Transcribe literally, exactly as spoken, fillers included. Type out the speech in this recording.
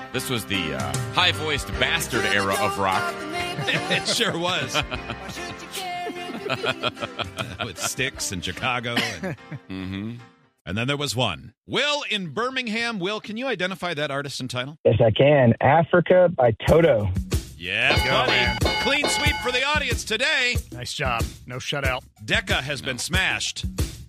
This was the uh, high-voiced bastard era of rock. It sure was. With Styx and Chicago. And, Mm-hmm. and then there was one. Will in Birmingham. Will, can you identify that artist and title? Yes, I can. Africa by Toto. Yeah, Go, buddy. man. Clean sweep for the audience today. Nice job. No shutout. Decca has been smashed.